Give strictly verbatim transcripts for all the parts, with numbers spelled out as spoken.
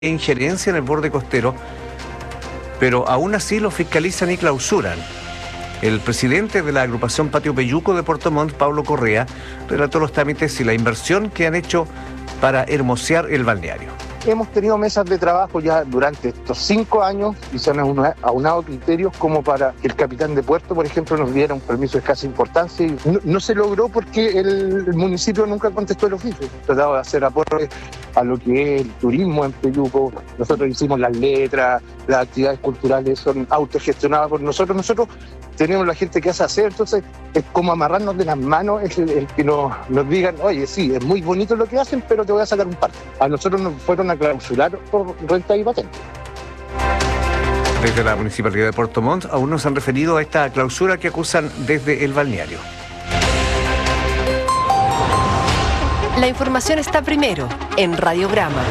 injerencia en el borde costero, pero aún así lo fiscalizan y clausuran. El presidente de la agrupación Patio Peyuco de Puerto Montt, Pablo Correa, relató los trámites y la inversión que han hecho para hermosear el balneario. Hemos tenido mesas de trabajo ya durante estos cinco años y se han aunado criterios como para que el capitán de puerto, por ejemplo, nos diera un permiso de escasa importancia. Y no, no se logró porque el, el municipio nunca contestó el oficio. Trataba de hacer aportes a lo que es el turismo en Peyuco. Nosotros hicimos las letras, las actividades culturales son autogestionadas por nosotros. Nosotros tenemos la gente que hace hacer, entonces es como amarrarnos de las manos, es el, el que nos, nos digan, oye, sí, es muy bonito lo que hacen, pero te voy a sacar un parte. A nosotros nos fueron a clausurar por renta y patente. Desde la Municipalidad de Puerto Montt aún no se han referido a esta clausura que acusan desde el balneario. La información está primero en Radiograma.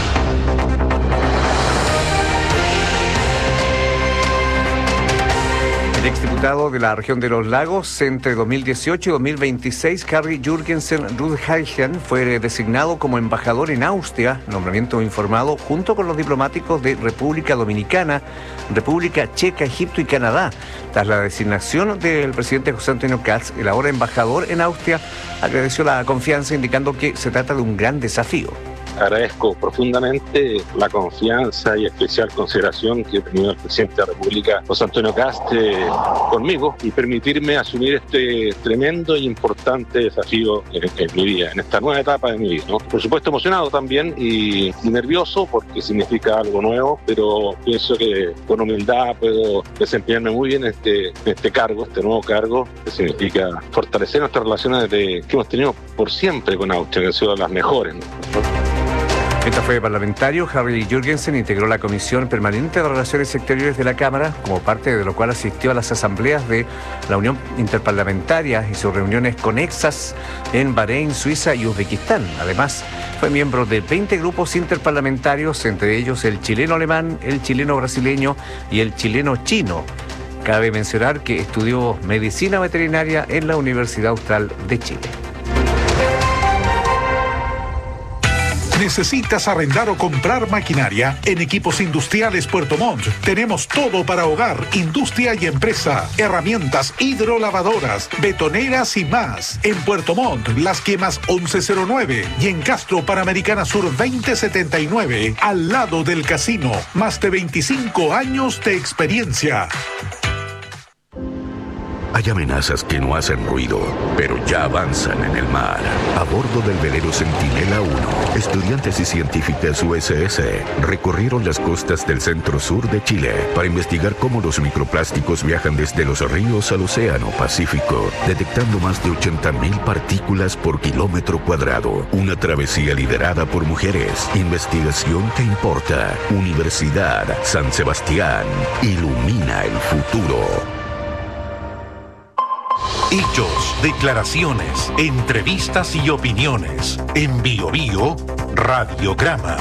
El exdiputado de la región de los lagos entre dos mil dieciocho y dos mil veintiséis, Harry Jürgensen Rudhausen, fue designado como embajador en Austria, nombramiento informado junto con los diplomáticos de República Dominicana, República Checa, Egipto y Canadá. Tras la designación del presidente José Antonio Kast, el ahora embajador en Austria agradeció la confianza, indicando que se trata de un gran desafío. Agradezco profundamente la confianza y especial consideración que ha tenido el presidente de la República, José Antonio Kast, eh, conmigo y permitirme asumir este tremendo e importante desafío en, en mi vida, en esta nueva etapa de mi vida, ¿no? Por supuesto emocionado también y, y nervioso porque significa algo nuevo, pero pienso que con humildad puedo desempeñarme muy bien en este, en este cargo, este nuevo cargo, que significa fortalecer nuestras relaciones de, que hemos tenido por siempre con Austria, que han sido las mejores, ¿no? Mientras fue parlamentario, Harry Jürgensen integró la Comisión Permanente de Relaciones Exteriores de la Cámara, como parte de lo cual asistió a las asambleas de la Unión Interparlamentaria y sus reuniones conexas en Bahrein, Suiza y Uzbekistán. Además, fue miembro de veinte grupos interparlamentarios, entre ellos el chileno-alemán, el chileno-brasileño y el chileno-chino. Cabe mencionar que estudió medicina veterinaria en la Universidad Austral de Chile. ¿Necesitas arrendar o comprar maquinaria? En Equipos Industriales Puerto Montt tenemos todo para hogar, industria y empresa, herramientas hidrolavadoras, betoneras y más. En Puerto Montt, Las Quemas once cero nueve y en Castro, Panamericana Sur veinte setenta y nueve, al lado del casino. Más de veinticinco años de experiencia. Hay amenazas que no hacen ruido, pero ya avanzan en el mar. A bordo del velero Centinela uno, estudiantes y científicas U S S recorrieron las costas del centro-sur de Chile para investigar cómo los microplásticos viajan desde los ríos al océano Pacífico, detectando más de ochenta mil partículas por kilómetro cuadrado. Una travesía liderada por mujeres. Investigación que importa. Universidad San Sebastián. Ilumina el futuro. Hechos, declaraciones, entrevistas y opiniones. En Bio Bio, Radiograma.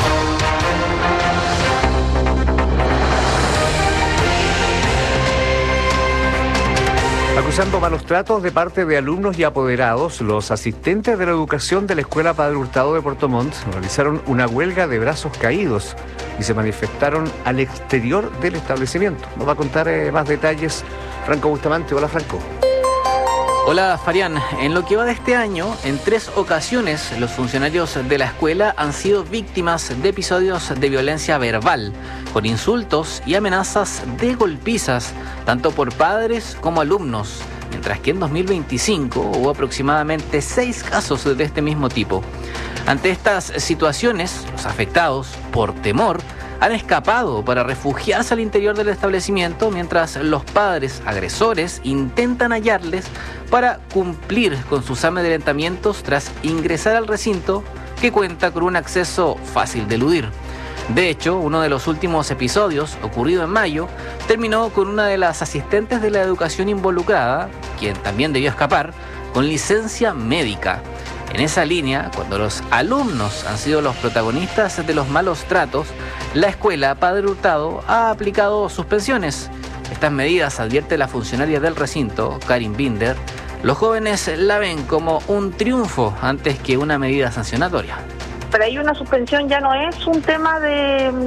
Acusando malos tratos de parte de alumnos y apoderados, los asistentes de la educación de la Escuela Padre Hurtado de Puerto Montt realizaron una huelga de brazos caídos y se manifestaron al exterior del establecimiento. Nos va a contar eh, más detalles Franco Bustamante. Hola, Franco. Hola, Farián. En lo que va de este año, en tres ocasiones los funcionarios de la escuela han sido víctimas de episodios de violencia verbal, con insultos y amenazas de golpizas, tanto por padres como alumnos, mientras que en dos mil veinticinco hubo aproximadamente seis casos de este mismo tipo. Ante estas situaciones, los afectados, por temor, han escapado para refugiarse al interior del establecimiento, mientras los padres agresores intentan hallarles para cumplir con sus amedrentamientos tras ingresar al recinto, que cuenta con un acceso fácil de eludir. De hecho, uno de los últimos episodios, ocurrido en mayo, terminó con una de las asistentes de la educación involucrada, quien también debió escapar, con licencia médica. En esa línea, cuando los alumnos han sido los protagonistas de los malos tratos, la escuela Padre Hurtado ha aplicado suspensiones. Estas medidas, advierte la funcionaria del recinto, Karin Binder, los jóvenes la ven como un triunfo antes que una medida sancionatoria. Para ello una suspensión ya no es un tema de